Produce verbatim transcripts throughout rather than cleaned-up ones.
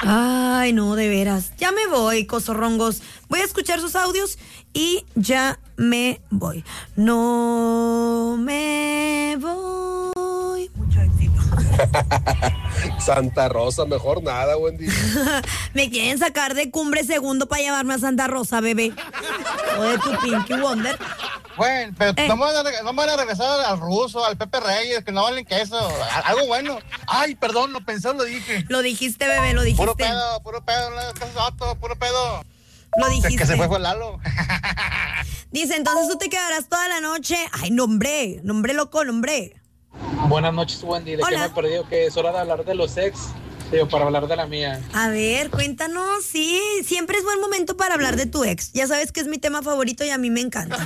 Ay, no, de veras. Ya me voy, cosorrongos. Voy a escuchar sus audios y ya me voy. No me voy. Mucho éxito. Santa Rosa, mejor nada, Wendy. Me quieren sacar de Cumbre Segundo para llevarme a Santa Rosa, bebé. O de tu Pinky Wonder. Bueno, pero Eh. no, me van a, no me van a regresar al ruso, al Pepe Reyes, que no valen queso. Algo bueno. Ay, perdón, lo pensé, lo dije. Lo dijiste, bebé, lo dijiste. Puro pedo, puro pedo, no le hagas caso a Otto, puro pedo. Lo dijiste. Que se fue fue Lalo. Dice, entonces tú te quedarás toda la noche. Ay, nombre, nombre loco, nombre. Buenas noches, Wendy. ¿De Hola. qué me he perdido? Que es hora de hablar de los ex. Digo, para hablar de la mía. A ver, cuéntanos. Sí, siempre es buen momento para hablar de tu ex. Ya sabes que es mi tema favorito y a mí me encanta.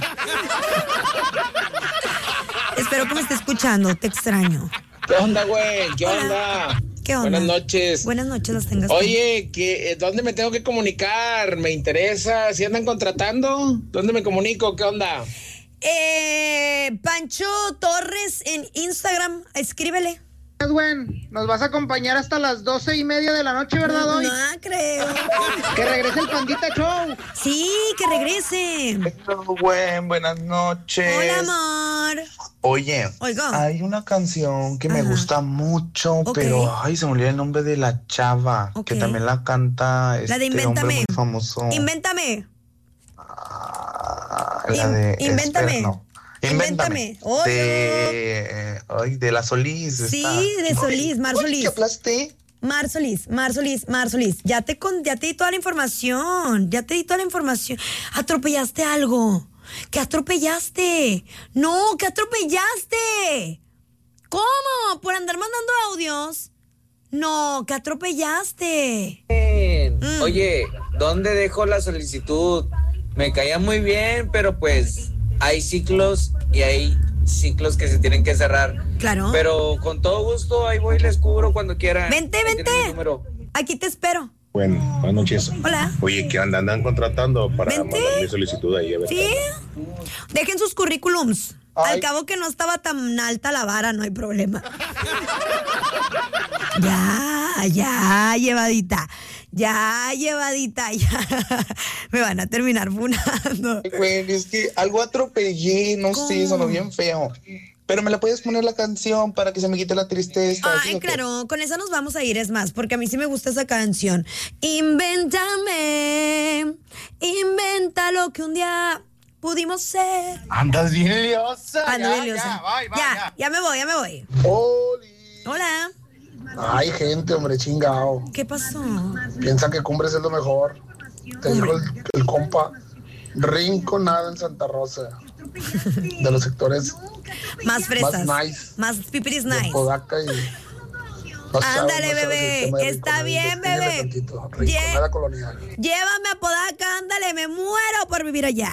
Espero que me esté escuchando, te extraño. ¿Qué onda, güey? ¿Qué Hola. onda? ¿Qué onda? Buenas noches. Buenas noches, las tengas. tú. Oye, ¿qué, ¿dónde me tengo que comunicar? Me interesa. ¿Si andan contratando? ¿Dónde me comunico? ¿Qué onda? Eh, Pancho Torres en Instagram, escríbele. Gwen, nos vas a acompañar hasta las doce y media de la noche, ¿verdad, hoy? No creo. Que regrese el Pandita Show. Sí, que regrese. Hello, Gwen, buenas noches. Hola, amor. Oye, Oiga. hay una canción que me Ajá. gusta mucho, Ok. pero ay, se me olvidó el nombre de la chava, Ok. que también la canta este La de hombre Invéntame. muy famoso. Invéntame. Ah, la In- de Invéntame. espera, no. Invéntame. Invéntame. Oye. De, ay, de la Solís. Sí, esta. de Solís, Mar Ay, Solís. ¿qué hablaste? Mar Solís, Mar Solís, Mar Solís. Ya te, con, ya te di toda la información. Ya te di toda la información. Atropellaste algo. ¿Qué atropellaste? No, ¿qué atropellaste? ¿Cómo? ¿Por andar mandando audios? No, ¿qué atropellaste? Mm. Oye, ¿dónde dejo la solicitud? Me caía muy bien, pero pues hay ciclos y hay ciclos que se tienen que cerrar. Claro. Pero con todo gusto, ahí voy y les cubro cuando quieran. Vente, Ahí vente. tienen mi número. Aquí te espero. Bueno, buenas noches. Hola. Oye, ¿qué andan? ¿Andan contratando para Vente. mandar mi solicitud ahí? A ver. ¿Sí? Dejen sus currículums. Ay. Al cabo que no estaba tan alta la vara, no hay problema. Ya, ya, llevadita. Ya, llevadita, ya. Me van a terminar funando. Ay, Gwen, es que algo atropellé, no ¿Cómo? sé, sonó bien feo. Pero me la puedes poner la canción para que se me quite la tristeza. ¿sí Ay, o qué? claro, con esa nos vamos a ir, es más, porque a mí sí me gusta esa canción. Invéntame, inventa lo que un día pudimos ser. Andas bien liosa. Ando ya, bien liosa. ya, bye, bye, ya, ya. ya me voy, ya me voy. Oli. Hola, Ay, gente, hombre, chingao. ¿qué pasó? Piensa que Cumbres es lo mejor. Te dijo el, el compa. Rinconada en Santa Rosa. De los sectores Más fresas. Más nice. Más pipiris de nice. Podaca y... no sabes, Ándale, no sabes bebé, el tema de está Rinconada. bien, Investíguele bebé. tantito. Rinconada Lle- colonial. Llévame a Podaca, ándale, me muero por vivir allá.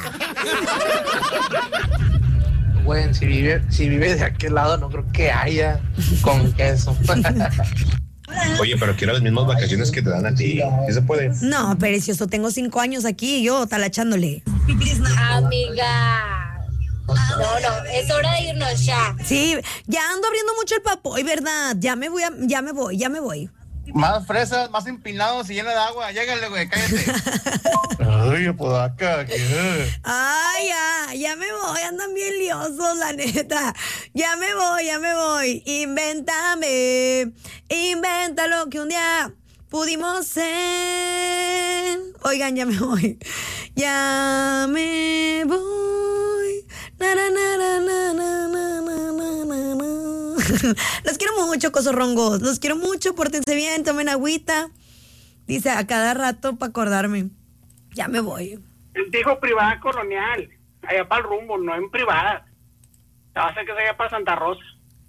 Bueno, si vive, si vive de aquel lado, no creo que haya con queso. Oye, pero quiero las mismas vacaciones que te dan a ti. ¿Sí se puede? No, precioso, tengo cinco años aquí y yo talachándole. Amiga. No, no, es hora de irnos ya. Sí, ya ando abriendo mucho el papoy, ¿verdad? Ya me voy, a- ya me voy, ya me voy. Más fresas, más empinados y llena de agua. Llégale, güey, cállate. Ay, Apodaca, ¿qué? Ay, ya, ya me voy, andan bien liosos, la neta. Ya me voy, ya me voy. Invéntame, inventa lo que un día pudimos ser. Oigan, ya me voy. Ya me voy. Na, na, na, na, na, na, na, na, na, na. Los quiero mucho, cosorrongos. Los quiero mucho, pórtense bien, tomen agüita. Dice a cada rato para acordarme. Ya me voy. Él dijo privada colonial, allá para el rumbo, no en privada. Te va a hacer que sea allá para Santa Rosa.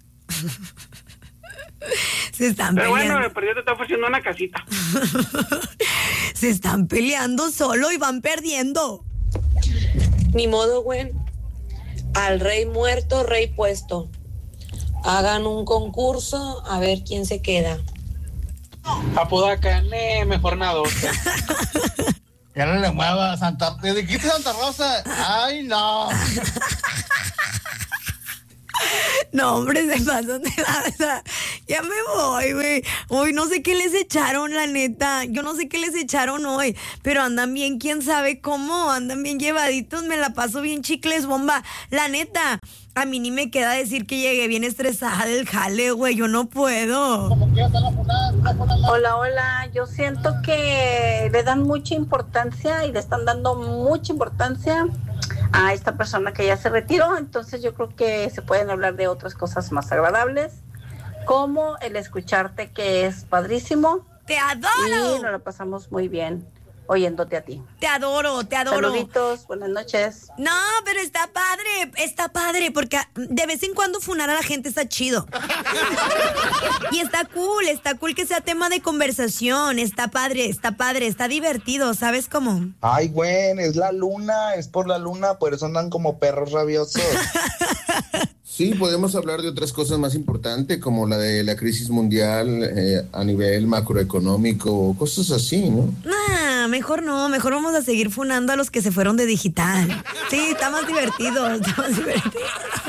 Se están Pero peleando. bueno, de perdido te está ofreciendo una casita. Se están peleando solo y van perdiendo. Ni modo, güey. Al rey muerto, rey puesto. Hagan un concurso a ver quién se queda. Apodaca, ne, mejor nada. Ya no le mueva, Santa... ¿Te dijiste Santa Rosa? Ay, no. No, hombre, se pasan de lanza. Ya me voy, güey. Hoy no sé qué les echaron, la neta. Yo no sé qué les echaron hoy. Pero andan bien, quién sabe cómo. Andan bien llevaditos. Me la paso bien chicles, bomba. La neta, a mí ni me queda decir que llegué bien estresada del jale, güey. Yo no puedo. Hola, hola. Yo siento que le dan mucha importancia y le están dando mucha importancia a esta persona que ya se retiró. Entonces yo creo que se pueden hablar de otras cosas más agradables, como el escucharte, que es padrísimo. ¡Te adoro! Y nos la pasamos muy bien oyéndote a ti. Te adoro, te adoro. Saluditos, buenas noches. No, pero está padre, está padre, porque de vez en cuando funar a la gente está chido. Y está cool, está cool que sea tema de conversación, está padre, está padre, está divertido, ¿sabes cómo? Ay, güey, es la luna, es por la luna, por eso andan como perros rabiosos. Sí, podemos hablar de otras cosas más importantes, como la de la crisis mundial eh, a nivel macroeconómico, cosas así, ¿no? Nah, mejor no, mejor vamos a seguir funando a los que se fueron de digital. Sí, está más divertido, está más divertido.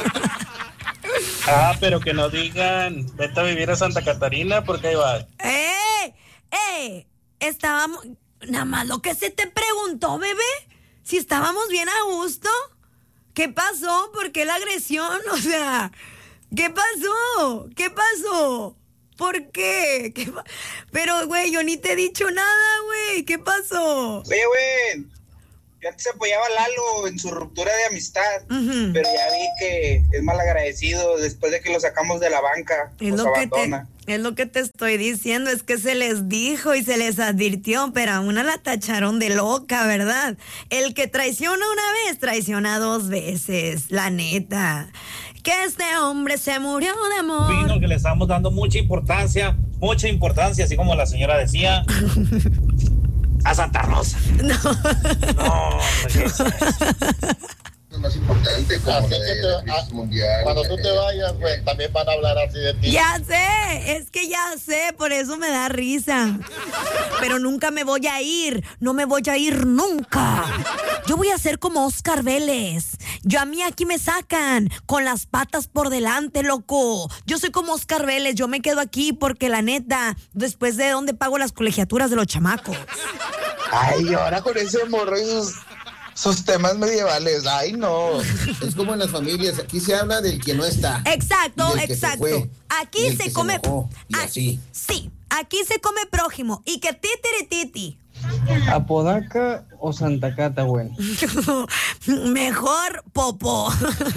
Ah, pero que no digan, vete a vivir a Santa Catarina, porque ahí va. ¡Eh! ¡Eh! Estábamos... Nada más lo que se te preguntó, bebé, si estábamos bien a gusto. ¿Qué pasó? ¿Por qué la agresión? O sea, ¿qué pasó? ¿Qué pasó? ¿Por qué? ¿Qué pa- Pero, güey, yo ni te he dicho nada, güey. ¿Qué pasó? Oye, güey, yo antes apoyaba a Lalo en su ruptura de amistad, uh-huh. pero ya vi que es mal agradecido después de que lo sacamos de la banca. Es lo, que te, es lo que te estoy diciendo, es que se les dijo y se les advirtió, pero a una la tacharon de loca, ¿verdad? El que traiciona una vez, traiciona dos veces, la neta. Que este hombre se murió de amor. Vino que le estamos dando mucha importancia, mucha importancia, así como la señora decía, a Santa Rosa. No. No, ¿qué es eso? Es más importante, como Así la que de te- la crisis ah, mundial. Cuando tú te vayas, güey, también van a hablar así de ti. Ya sé, es que ya sé, por eso me da risa. Pero nunca me voy a ir, no me voy a ir nunca. Yo voy a ser como Oscar Vélez. Yo a mí aquí me sacan con las patas por delante, loco. Yo soy como Oscar Vélez, yo me quedo aquí porque la neta, después de dónde pago las colegiaturas de los chamacos. Ay, ahora con ese morro y sus, sus temas medievales. Ay, no. Es como en las familias, aquí se habla del que no está. Exacto, y del que se exacto. fue, Aquí y el se que come. se enojó, y Ah, así. Sí, aquí se come prójimo. Y que titiri titi. ¿Apodaca o Santa Cata, güey? Mejor Popo.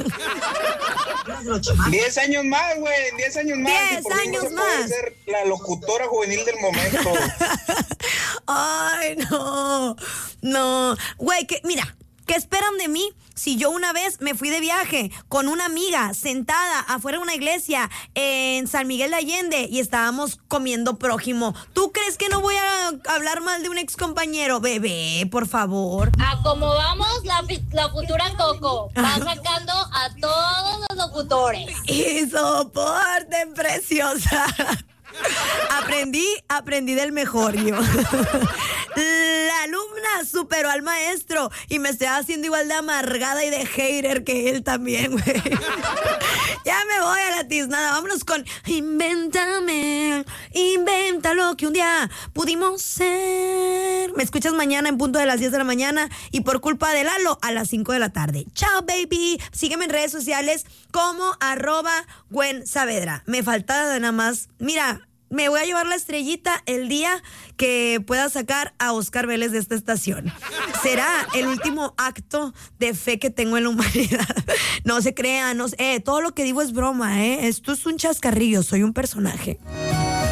Diez años más, güey, diez años más. Diez y por fin años vas a poder más. ser la locutora juvenil del momento. Ay, no. No. Güey, que, mira, ¿qué esperan de mí si yo una vez me fui de viaje con una amiga sentada afuera de una iglesia en San Miguel de Allende y estábamos comiendo prójimo? ¿Tú crees que no voy a hablar mal de un ex compañero? Bebé, por favor. A como vamos, la, fi- la futura Coco va sacando a todos los locutores. Y soporten, preciosa. Aprendí, aprendí del mejor yo. La alumna superó al maestro y me estoy haciendo igual de amargada y de hater que él también, güey. Ya me voy a la tiznada. Vámonos con Invéntame, inventa lo que un día pudimos ser. Me escuchas mañana en punto de las diez de la mañana y por culpa de Lalo a las cinco de la tarde. Chao, baby. Sígueme en redes sociales como arroba Gwen Saavedra. Me falta nada más. Mira, me voy a llevar la estrellita el día que pueda sacar a Oscar Vélez de esta estación. Será el último acto de fe que tengo en la humanidad. No se crean, no, eh, todo lo que digo es broma, ¿eh? Esto es un chascarrillo, soy un personaje.